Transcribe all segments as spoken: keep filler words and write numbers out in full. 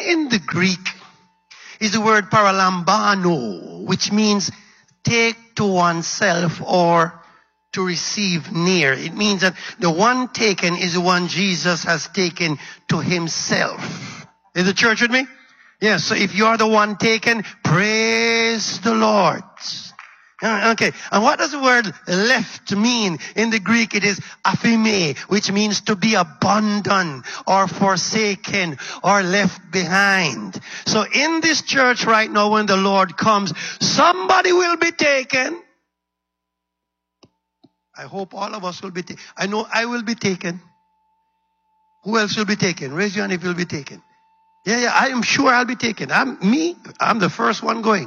in the Greek is the word paralambano, which means take to oneself or to receive near. It means that the one taken is the one Jesus has taken to himself. Is the church with me? Yes, so if you are the one taken, praise the Lord. Okay, and what does the word left mean? In the Greek it is aphime, which means to be abandoned or forsaken or left behind. So in this church right now, when the Lord comes, somebody will be taken. I hope all of us will be taken. I know I will be taken. Who else will be taken? Raise your hand if you'll be taken. Yeah, yeah, I am sure I'll be taken. I'm me, I'm the first one going.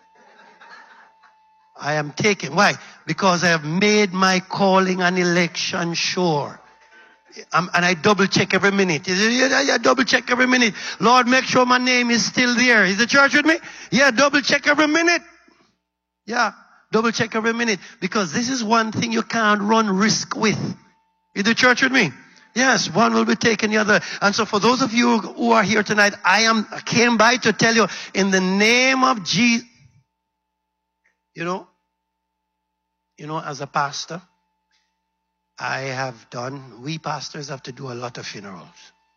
I am taken. Why? Because I have made my calling and election sure. I'm, and I double check every minute. Yeah, yeah, double check every minute. Lord, make sure my name is still there. Is the church with me? Yeah, double check every minute. Yeah, double check every minute. Because this is one thing you can't run risk with. Is the church with me? Yes, one will be taken, the other. And so for those of you who are here tonight, I am I came by to tell you, in the name of Jesus. You know, you know, as a pastor, I have done, we pastors have to do a lot of funerals.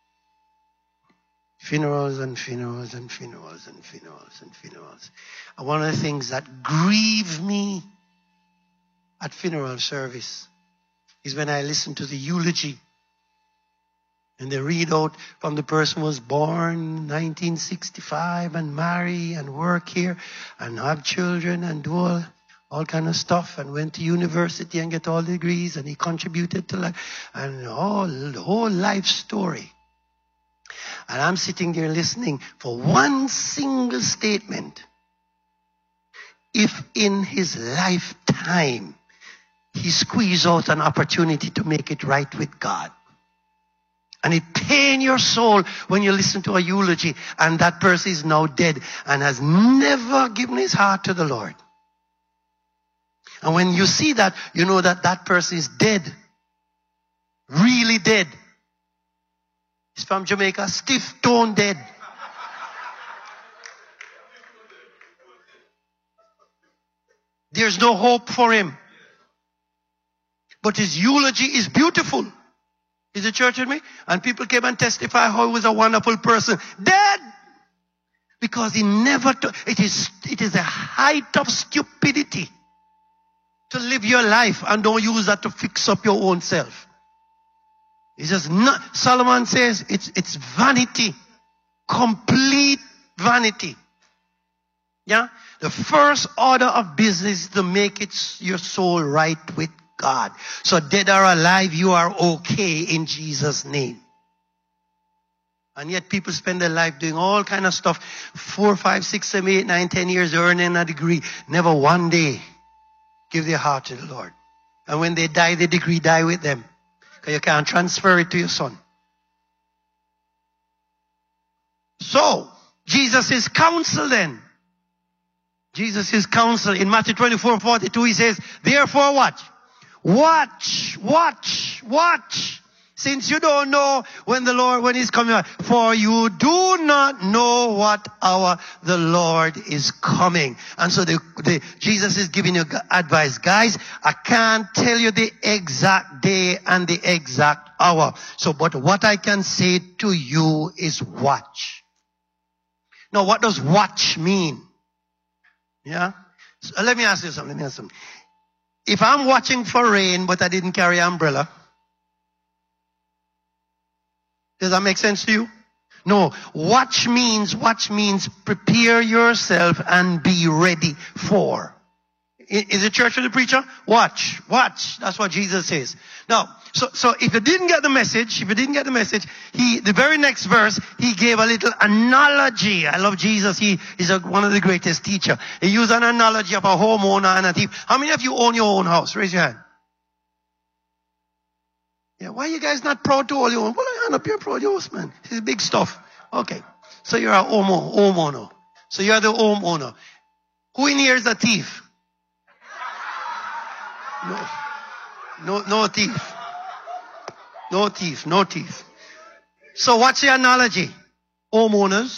Funerals and funerals and funerals and funerals and funerals. And one of the things that grieve me at funeral service is when I listen to the eulogy. And they read out from the person who was born in nineteen sixty-five and marry and work here and have children and do all, all kind of stuff and went to university and get all the degrees and he contributed to life and all the whole life story. And I'm sitting there listening for one single statement. If in his lifetime he squeezed out an opportunity to make it right with God. And it pains your soul when you listen to a eulogy and that person is now dead and has never given his heart to the Lord. And when you see that, you know that that person is dead. Really dead. He's from Jamaica, stiff tone dead. There's no hope for him. But his eulogy is beautiful. Is the church with me? And people came and testify how he was a wonderful person. Dead! Because he never, t- it is, it is a height of stupidity to live your life and don't use that to fix up your own self. It's just not, Solomon says it's, it's vanity. Complete vanity. Yeah? The first order of business is to make it your soul right with God. So dead or alive, you are okay in Jesus' name. And yet people spend their life doing all kind of stuff. Four, five, six, seven, eight, nine, ten years earning a degree. Never one day give their heart to the Lord. And when they die, the degree die with them. Because you can't transfer it to your son. So, Jesus is counsel then. Jesus is counsel. In Matthew twenty-four, forty-two, he says, therefore what? Watch, watch, watch. Since you don't know when the Lord, when he's coming, for you do not know what hour the Lord is coming. And so the, the, Jesus is giving you advice. Guys, I can't tell you the exact day and the exact hour. So, but what I can say to you is watch. Now, what does watch mean? Yeah? So let me ask you something. Let me ask you something. If I'm watching for rain, but I didn't carry an umbrella, does that make sense to you? No. Watch means, watch means prepare yourself and be ready for. Is it church or the preacher? Watch, watch. That's what Jesus says. Now, so, so if you didn't get the message, if you didn't get the message, he, the very next verse, he gave a little analogy. I love Jesus. He is a, one of the greatest teachers. He used an analogy of a homeowner and a thief. How many of you own your own house? Raise your hand. Yeah, why are you guys not proud to own your own? Well, I hand up your proud your house, man. This is big stuff. Okay. So you're a homo, homeowner. So you're the homeowner. Who in here is a thief? No. No, no thief. No thief, no thief. So what's the analogy? Homeowners